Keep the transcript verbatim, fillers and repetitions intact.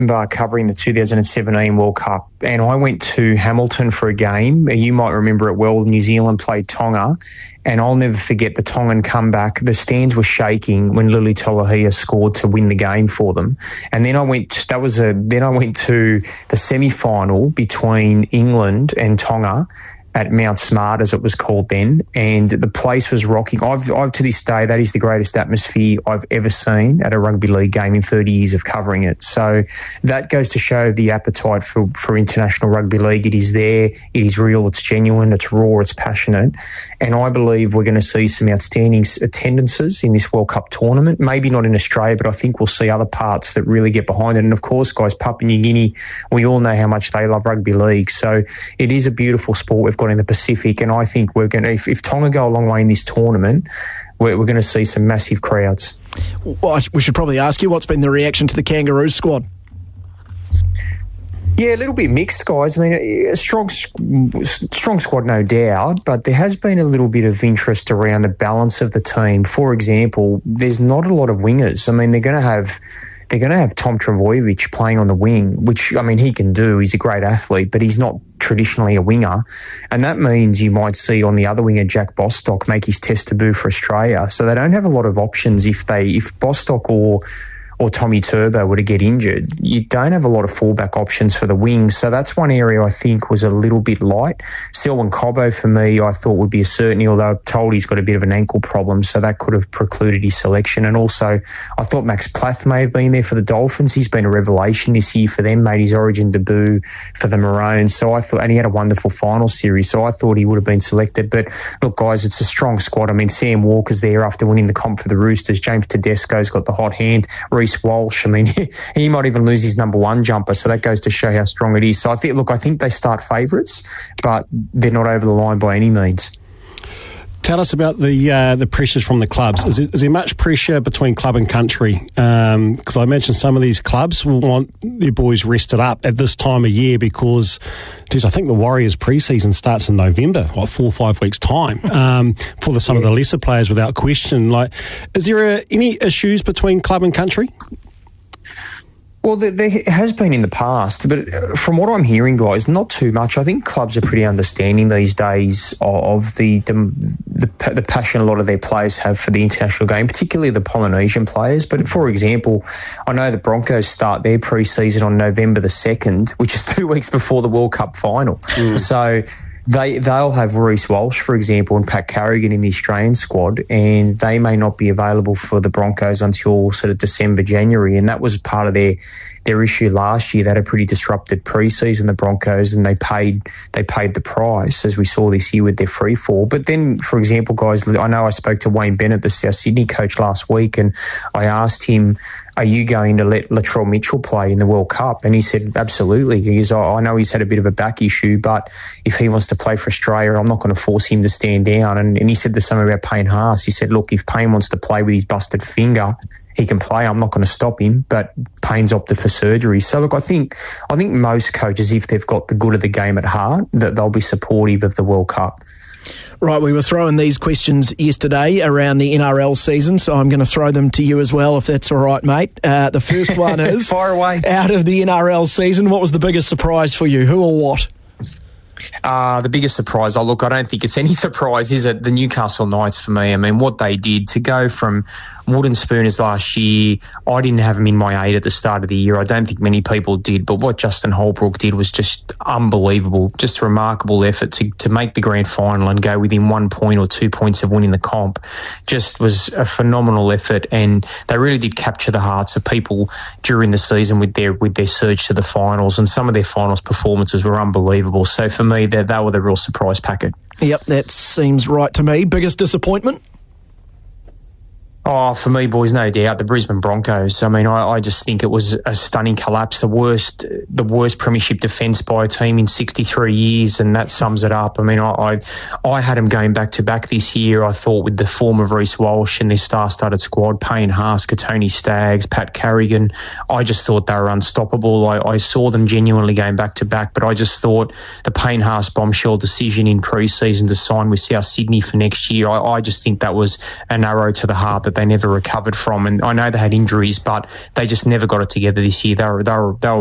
Uh, covering the two thousand seventeen World Cup, and I went to Hamilton for a game. You might remember it well. New Zealand played Tonga, and I'll never forget the Tongan comeback. The stands were shaking when Lily Tolahia scored to win the game for them. And then I went. That was a. Then I went to the semi-final between England and Tonga at Mount Smart, as it was called then, and the place was rocking. I've, I've to this day, that is the greatest atmosphere I've ever seen at a rugby league game in thirty years of covering it. So that goes to show the appetite for, for international rugby league. It is there, it is real, it's genuine, it's raw, it's passionate, and I believe we're going to see some outstanding attendances in this World Cup tournament. Maybe not in Australia, but I think we'll see other parts that really get behind it. And of course, guys, Papua New Guinea, we all know how much they love rugby league. So it is a beautiful sport we've got in the Pacific, and I think we're going to, if, if Tonga go a long way in this tournament, we're, we're going to see some massive crowds. Well, we should probably ask you, what's been the reaction to the Kangaroos squad? Yeah, a little bit mixed, guys. I mean, a strong, strong squad, no doubt, but there has been a little bit of interest around the balance of the team. For example, there's not a lot of wingers. I mean, they're going to have they're going to have Tom Trbojevic playing on the wing, which, I mean, he can do. He's a great athlete, but he's not traditionally a winger. And that means you might see on the other winger Jack Bostock make his test debut for Australia. So they don't have a lot of options if they if Bostock or or Tommy Turbo were to get injured. You don't have a lot of fallback options for the wings. So that's one area I think was a little bit light. Selwyn Cobbo, for me, I thought would be a certainty, although I'm told he's got a bit of an ankle problem, so that could have precluded his selection. And also, I thought Max Plath may have been there for the Dolphins. He's been a revelation this year for them, made his origin debut for the Maroons. So I thought, and he had a wonderful final series, so I thought he would have been selected. But look, guys, it's a strong squad. I mean, Sam Walker's there after winning the comp for the Roosters. James Tedesco's got the hot hand. Reece Walsh, I mean, he might even lose his number one jumper, so that goes to show how strong it is. So I think, look, I think they start favourites, but they're not over the line by any means. Tell us about the uh, the pressures from the clubs. Is, it, is there much pressure between club and country? Because um, I imagine some of these clubs will want their boys rested up at this time of year because, geez, I think the Warriors pre-season starts in November, what, four or five weeks' time, um, for the, some of the lesser players without question. Like, is there a, any issues between club and country? Well, there, there has been in the past, but from what I'm hearing, guys, not too much. I think clubs are pretty understanding these days of the the, the the passion a lot of their players have for the international game, particularly the Polynesian players. But for example, I know the Broncos start their pre-season on November the second, which is two weeks before the World Cup final. Mm. So They, they'll have Reece Walsh, for example, and Pat Carrigan in the Australian squad, and they may not be available for the Broncos until sort of December, January, and that was part of their their issue last year. They had a pretty disrupted pre-season, the Broncos, and they paid they paid the price, as we saw this year with their free fall. But then, for example, guys, I know I spoke to Wayne Bennett, the South Sydney coach, last week, and I asked him, are you going to let Latrell Mitchell play in the World Cup? And he said, absolutely. He goes, I know he's had a bit of a back issue, but if he wants to play for Australia, I'm not going to force him to stand down. And, and he said the same about Payne Haas. He said, look, if Payne wants to play with his busted finger, he can play. I'm not going to stop him, but Payne's opted for surgery. So, look, I think I think most coaches, if they've got the good of the game at heart, that they'll be supportive of the World Cup. Right, we were throwing these questions yesterday around the N R L season, so I'm going to throw them to you as well, if that's all right, mate. Uh, the first one is, fire away. Out of the N R L season, what was the biggest surprise for you? Who or what? Uh, the biggest surprise, oh, look, I don't think it's any surprise, is it? The Newcastle Knights for me. I mean, what they did to go from wooden spooners last year, I didn't have them in my eight at the start of the year. I don't think many people did, but what Justin Holbrook did was just unbelievable, just a remarkable effort to, to make the grand final and go within one point or two points of winning the comp. Just was a phenomenal effort, and they really did capture the hearts of people during the season with their with their surge to the finals, and some of their finals performances were unbelievable. So for me, they, they were the real surprise packet. Yep, that seems right to me. Biggest disappointment? Oh, for me, boys, no doubt, the Brisbane Broncos. I mean, I, I just think it was a stunning collapse, the worst the worst premiership defence by a team in sixty-three years, and that sums it up. I mean, I I, I had them going back-to-back this year, I thought, with the form of Reece Walsh and their star-studded squad, Payne Haas, Katoni Staggs, Pat Carrigan. I just thought they were unstoppable. I, I saw them genuinely going back-to-back, but I just thought the Payne Haas bombshell decision in pre-season to sign with South Sydney for next year, I, I just think that was an arrow to the heart that that they never recovered from. And I know they had injuries, but they just never got it together this year. They were, they were, they were